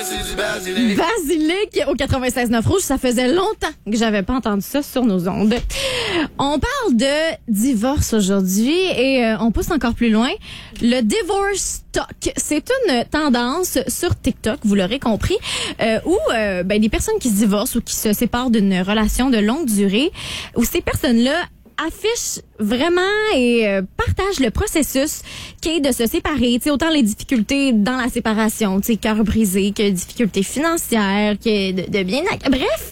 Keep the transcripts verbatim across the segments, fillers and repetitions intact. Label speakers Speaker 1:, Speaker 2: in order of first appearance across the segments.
Speaker 1: c'est du basilic.
Speaker 2: Basilic au quatre-vingt-seize neuf Rouge, ça faisait longtemps que j'avais pas entendu ça sur nos ondes. On parle de divorce aujourd'hui et euh, on pousse encore plus loin. Le divorce talk, c'est une tendance sur TikTok, vous l'aurez compris, euh, où euh, ben, des personnes qui se divorcent ou qui se séparent d'une relation de longue durée, où ces personnes-là affichent vraiment et euh, partagent le processus qui est de se séparer, tu sais, autant les difficultés dans la séparation, tu sais, cœur brisé, que difficultés financières, que de, de bien... Bref,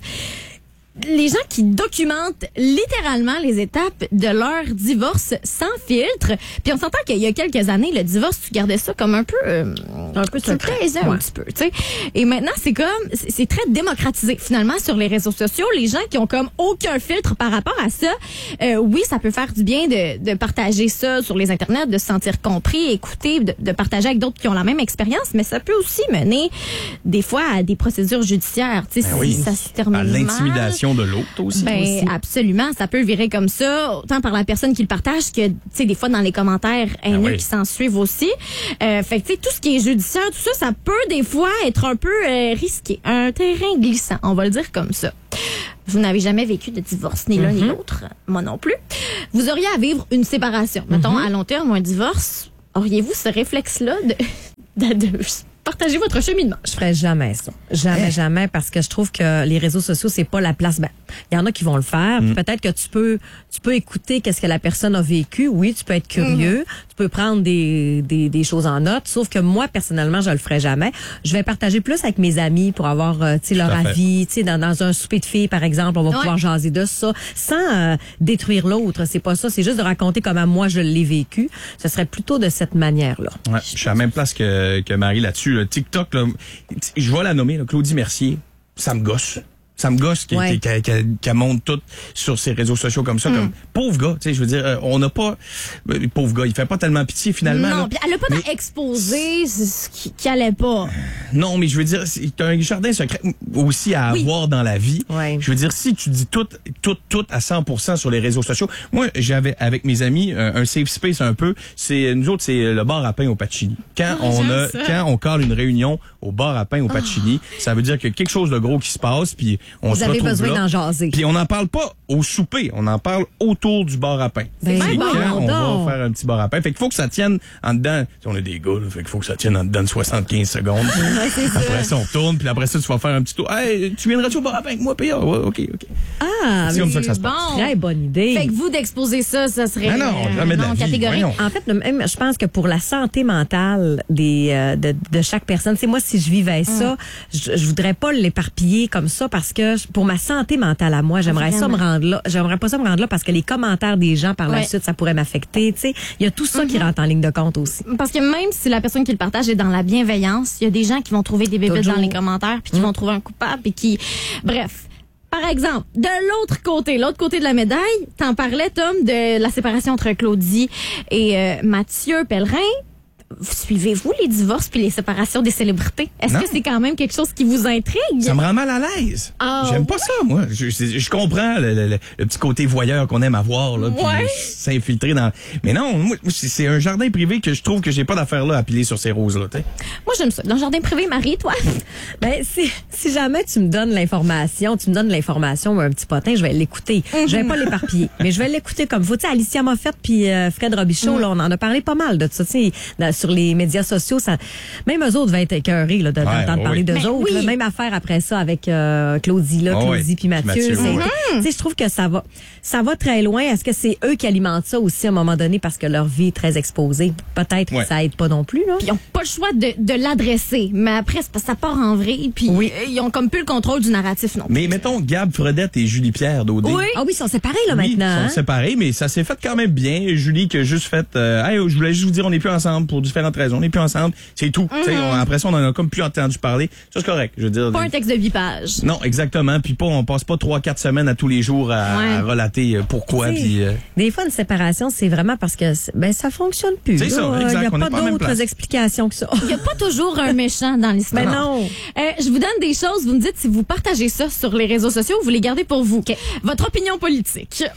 Speaker 2: les gens qui documentent littéralement les étapes de leur divorce sans filtre. Puis on s'entend qu'il y a quelques années, le divorce, tu gardais ça comme un peu... Euh,
Speaker 3: un peu
Speaker 2: tu le taisais un petit peu, tu sais. Et maintenant, c'est comme... C'est, c'est très démocratisé, finalement, sur les réseaux sociaux. Les gens qui ont comme aucun filtre par rapport à ça, euh, oui, ça peut faire du bien de, de partager ça sur les internets, de se sentir compris, écouté, de, de partager avec d'autres qui ont la même expérience, mais ça peut aussi mener, des fois, à des procédures judiciaires, tu sais,
Speaker 4: ben
Speaker 2: si
Speaker 4: oui.
Speaker 2: ça se termine
Speaker 4: à l'intimidation
Speaker 2: mal.
Speaker 4: de l'autre aussi.
Speaker 2: Ben,
Speaker 4: aussi.
Speaker 2: absolument. Ça peut virer comme ça, autant par la personne qui le partage que, tu sais, des fois dans les commentaires haineux
Speaker 4: Ah oui.
Speaker 2: qui s'en suivent aussi. Euh, fait que, tu sais, tout ce qui est judiciaire, tout ça, ça peut des fois être un peu euh, risqué. Un terrain glissant, on va le dire comme ça. Vous n'avez jamais vécu de divorce, ni l'un
Speaker 3: Mm-hmm.
Speaker 2: ni l'autre. Moi non plus. Vous auriez à vivre une séparation. Mettons,
Speaker 3: Mm-hmm.
Speaker 2: à long terme, ou un divorce. Auriez-vous ce réflexe-là de, de, de partager votre cheminement?
Speaker 3: Je ferais jamais ça. Jamais, jamais, parce que je trouve que les réseaux sociaux, c'est pas la place. Ben, il y en a qui vont le faire.
Speaker 4: Mm.
Speaker 3: Peut-être que tu peux, tu peux écouter qu'est-ce que la personne a vécu. Oui, tu peux être curieux. Mm. Tu peux prendre des, des, des choses en note. Sauf que moi, personnellement, je le ferais jamais. Je vais partager plus avec mes amis pour avoir, euh, tu sais, leur avis. Tu sais, dans, dans un souper de filles, par exemple, on va
Speaker 2: ouais.
Speaker 3: pouvoir jaser de ça sans euh, détruire l'autre. C'est pas ça. C'est juste de raconter comment moi je l'ai vécu. Ce serait plutôt de cette manière-là.
Speaker 4: Ouais, je suis à la même place que, que Marie là-dessus. Le TikTok, là, je vais la nommer, là, Claudie Mercier, ça me gosse. Ça me gosse qu'elle
Speaker 3: Ouais.
Speaker 4: qu qu qu monte tout sur ses réseaux sociaux comme ça, mm. comme pauvre gars, tu sais, je veux dire, euh, on n'a pas, euh, pauvre gars, il fait pas tellement pitié finalement.
Speaker 2: Non,
Speaker 4: là.
Speaker 2: puis elle a pas
Speaker 4: mais,
Speaker 2: exposé ce qui, qui allait pas.
Speaker 4: Non, mais je veux dire, c'est un jardin secret aussi à
Speaker 2: oui.
Speaker 4: avoir dans la vie.
Speaker 3: Ouais.
Speaker 4: Je veux dire, si tu dis tout, tout, tout à cent pour cent sur les réseaux sociaux, moi, j'avais avec mes amis euh, un safe space un peu. C'est nous autres, c'est le bar à pain au Pacini. Quand
Speaker 2: Oh,
Speaker 4: on a,
Speaker 2: ça.
Speaker 4: quand on cale une réunion au bar à pain au Pacini, oh. ça veut dire qu'il y a quelque chose de gros qui se passe, puis on
Speaker 3: Vous
Speaker 4: se
Speaker 3: avez
Speaker 4: retrouve
Speaker 3: besoin
Speaker 4: là.
Speaker 3: d'en jaser.
Speaker 4: Puis on n'en parle pas au souper, on en parle autour du bar à pain.
Speaker 3: Ben,
Speaker 4: c'est
Speaker 2: bon,
Speaker 4: quand on
Speaker 3: donc.
Speaker 4: va faire un petit bar à pain. Fait qu'il faut que ça tienne en dedans. Si on est des gars, là, fait qu'il faut que ça tienne en dedans de soixante-quinze secondes.
Speaker 2: Ouais, c'est ça.
Speaker 4: Après ça, on retourne, puis après ça, tu vas faire un petit tour. Hey, tu viendras-tu au bar à pain avec moi, P A? Ouais, OK, OK.
Speaker 3: Ah,
Speaker 4: C'est
Speaker 3: mais
Speaker 4: comme ça que ça se
Speaker 2: bon.
Speaker 4: passe.
Speaker 3: très bonne idée.
Speaker 2: Fait que vous, d'exposer ça, ça serait
Speaker 4: Ben non, jamais de la
Speaker 2: non,
Speaker 4: vie,
Speaker 2: catégorique.
Speaker 4: voyons.
Speaker 3: En fait, le- même, je pense que pour la santé mentale des euh, de, de chaque personne, c'est moi si je vivais ça, je, je voudrais pas l'éparpiller comme ça parce que je- pour ma santé mentale à moi, j'aimerais ça me rendre là. J'aimerais pas ça me rendre là parce que les commentaires des gens par la
Speaker 2: Ouais.
Speaker 3: suite, ça pourrait m'affecter. Tu sais, il y a tout ça qui rentre en ligne de compte aussi.
Speaker 2: Parce que même si la personne qui le partage est dans la bienveillance, il y a des gens qui vont trouver des bébés
Speaker 3: Toujours.
Speaker 2: dans les commentaires puis qui vont trouver un coupable et qui... Bref. Par exemple, de l'autre côté, l'autre côté de la médaille, t'en parlais, Tom, de la séparation entre Claudie et euh, Mathieu Pellerin. Suivez-vous les divorces puis les séparations des célébrités? Est-ce
Speaker 4: Non.
Speaker 2: que c'est quand même quelque chose qui vous intrigue?
Speaker 4: Ça me rend mal à l'aise.
Speaker 2: Ah,
Speaker 4: J'aime pas ça, moi. Je, je, je comprends le, le, le petit côté voyeur qu'on aime avoir, là, puis
Speaker 2: Ouais.
Speaker 4: s'infiltrer dans... Mais non, moi, c'est c'est un jardin privé que je trouve que j'ai pas d'affaire là à piler sur ces roses-là, tu sais.
Speaker 2: Moi, j'aime ça. Dans le jardin privé, Marie, toi?
Speaker 3: Ben si si jamais tu me donnes l'information, tu me donnes l'information ou un petit potin, je vais l'écouter. Je vais pas l'éparpiller, mais je vais l'écouter comme faut. Tu sais, Alicia Moffett puis euh, Fred Robichaud, là, on en a parlé pas mal de ça. Tu sais, dans- sur les médias sociaux, ça, même eux autres vont être écœurés là, de-
Speaker 4: Ouais,
Speaker 3: d'entendre
Speaker 4: ouais,
Speaker 3: parler
Speaker 4: oui.
Speaker 3: d'eux
Speaker 2: Ben
Speaker 3: autres.
Speaker 2: oui.
Speaker 3: là. Même affaire après ça avec euh, Claudie, là,
Speaker 4: Oh,
Speaker 3: Claudie
Speaker 4: oui.
Speaker 3: puis Mathieu.
Speaker 4: Mathieu,
Speaker 3: C'est-
Speaker 4: ouais.
Speaker 3: Tu sais, je trouve que ça va, ça va très loin. Est-ce que c'est eux qui alimentent ça aussi à un moment donné parce que leur vie est très exposée? Peut-être
Speaker 4: Ouais.
Speaker 3: que ça aide pas non plus. Là.
Speaker 2: Puis ils ont pas le choix de, de l'adresser. Mais après, c'est parce que ça part en vrai. Puis
Speaker 3: Oui.
Speaker 2: euh, ils ont comme plus le contrôle du narratif, non?
Speaker 4: Mais mettons Gab Fredette et Julie Pierre d'O D.
Speaker 2: Oui.
Speaker 3: Ah oui, ils sont séparés là
Speaker 4: Oui,
Speaker 3: maintenant.
Speaker 4: ils
Speaker 3: hein?
Speaker 4: sont séparés, mais ça s'est fait quand même bien. Julie qui a juste fait, euh, hey, je voulais juste vous dire, on n'est plus ensemble pour différentes raisons. On n'est plus ensemble, c'est tout. Tu sais, on- après ça, on en a comme plus entendu parler. Ça, c'est correct. Je veux dire.
Speaker 2: Pas un texte de huit pages.
Speaker 4: Non, exactement. Puis pas, on passe pas trois, quatre semaines à tous les jours à,
Speaker 2: Ouais.
Speaker 4: à relater euh, pourquoi.
Speaker 3: Tu sais,
Speaker 4: Puis euh,
Speaker 3: Des fois, une séparation, c'est vraiment parce que c'est- ben ça fonctionne plus.
Speaker 4: C'est
Speaker 3: là.
Speaker 4: ça, exact.
Speaker 3: Il n'y a
Speaker 4: On
Speaker 3: pas
Speaker 4: est pas à la même
Speaker 3: d'autres
Speaker 4: place.
Speaker 3: explications que ça.
Speaker 2: Il n'y a pas toujours un méchant dans l'histoire.
Speaker 3: Mais non.
Speaker 2: Euh, je vous donne des choses, vous me dites si vous partagez ça sur les réseaux sociaux ou vous les gardez pour vous. Votre opinion politique.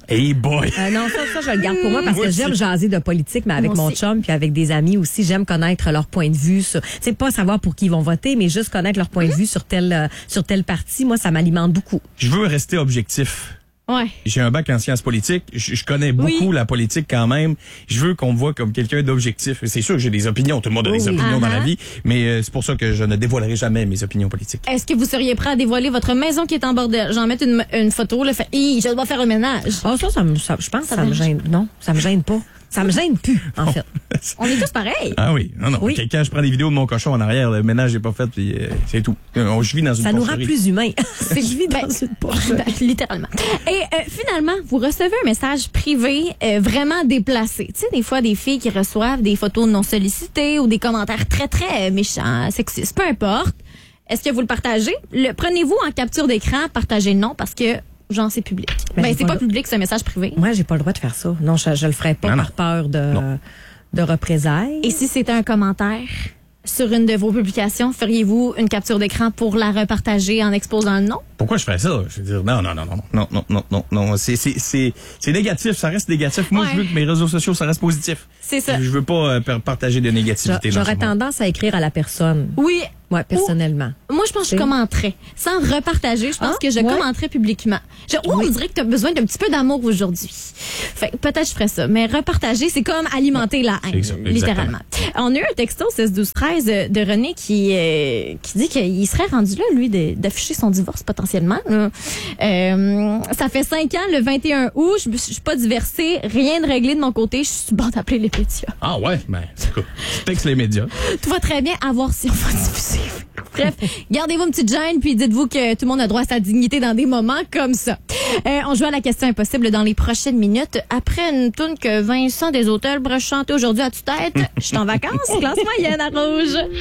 Speaker 4: Hey boy!
Speaker 3: Euh, non, ça, ça, je le garde pour moi parce
Speaker 4: Moi
Speaker 3: que
Speaker 4: aussi.
Speaker 3: j'aime jaser de politique, mais avec
Speaker 2: Moi
Speaker 3: mon
Speaker 2: aussi.
Speaker 3: chum puis avec des amis aussi. J'aime connaître leur point de vue sur, tu sais, pas savoir pour qui ils vont voter, mais juste connaître leur point de vue sur tel, euh, sur tel parti. Moi, ça m'alimente beaucoup.
Speaker 4: Je veux rester objectif.
Speaker 2: Ouais.
Speaker 4: J'ai un bac en sciences politiques. Je, je connais beaucoup
Speaker 2: Oui.
Speaker 4: la politique quand même. Je veux qu'on me voit comme quelqu'un d'objectif. C'est sûr que j'ai des opinions. Tout le monde a des
Speaker 3: Oui.
Speaker 4: opinions dans
Speaker 2: Ah-ha.
Speaker 4: la vie. Mais euh, c'est pour ça que je ne dévoilerai jamais mes opinions politiques.
Speaker 2: Est-ce que vous seriez prêt à dévoiler votre maison qui est en bordel? J'en mets une, une photo, là, fait, Hi, je dois faire le ménage.
Speaker 3: Oh, ça, ça me, ça- je pense que
Speaker 2: Ça
Speaker 3: ça me
Speaker 2: dérange.
Speaker 3: gêne. Non, ça me gêne pas. Ça me gêne plus, en fait.
Speaker 2: On est tous pareils.
Speaker 4: Ah oui, non, non.
Speaker 3: Oui.
Speaker 4: Quand je prends des vidéos de mon cochon en arrière, le ménage n'est pas fait, puis euh, c'est tout. Euh, Je vis dans une
Speaker 3: Ça nous rend
Speaker 4: porcherie.
Speaker 3: plus humains.
Speaker 2: C'est je vis dans une poche. Ben, littéralement. Et euh, finalement, vous recevez un message privé euh, vraiment déplacé. Tu sais, des fois, des filles qui reçoivent des photos non sollicitées ou des commentaires très, très euh, méchants, sexistes, peu importe. Est-ce que vous le partagez? Le prenez-vous en capture d'écran, partagez non parce que, genre, c'est public.
Speaker 3: Ben,
Speaker 2: Ben,
Speaker 3: j'ai
Speaker 2: c'est
Speaker 3: pas
Speaker 2: pas
Speaker 3: le-
Speaker 2: public, c'est un message privé.
Speaker 3: Moi, j'ai pas le droit de faire ça. Non, je, je le ferais pas
Speaker 4: Non,
Speaker 3: par
Speaker 4: non.
Speaker 3: peur de,
Speaker 4: Non.
Speaker 3: de représailles.
Speaker 2: Et si c'était un commentaire sur une de vos publications, feriez-vous une capture d'écran pour la repartager en exposant le nom?
Speaker 4: Pourquoi je ferais ça? Je veux dire, non, non, non, non, non, non, non, non, non. C'est, c'est, c'est, c'est négatif, ça reste négatif. Moi,
Speaker 2: Ouais.
Speaker 4: je veux que mes réseaux sociaux, ça reste positif.
Speaker 2: C'est ça.
Speaker 4: Je veux pas euh, par- partager de négativité
Speaker 3: J'a-
Speaker 4: dans ce
Speaker 3: J'aurais
Speaker 4: monde.
Speaker 3: tendance à écrire à la personne.
Speaker 2: Oui.
Speaker 3: Ouais, personnellement.
Speaker 2: Moi, je pense que je
Speaker 3: C'est-
Speaker 2: commenterais. Sans repartager, je pense
Speaker 3: Ah,
Speaker 2: que je
Speaker 3: ouais.
Speaker 2: commenterais publiquement. Je, oh, on dirait que tu as besoin d'un petit peu d'amour aujourd'hui. Fait que peut-être je ferais ça. Mais repartager, c'est comme alimenter la haine,
Speaker 4: C'est ça,
Speaker 2: littéralement. On a eu un texto seize douze treize de, de René qui, euh, qui dit qu'il serait rendu là, lui, de- d'afficher son divorce potentiellement. là. Euh, ça fait cinq ans, le vingt et un août, je me suis je suis pas divorcée, rien de réglé de mon côté, je suis bon d'appeler les médias.
Speaker 4: Ah ouais, ben, en tout cas, je texte les médias.
Speaker 2: Tout va très bien, à voir si on va diffuser. Bref, gardez-vous une petite gêne, puis dites-vous que tout le monde a droit à sa dignité dans des moments comme ça. Euh, on joue à la question impossible dans les prochaines minutes. Après une tourne que Vincent des Hôtels pourrait chanter aujourd'hui à tue-tête, je suis en vacances, classe moyenne à Rouge.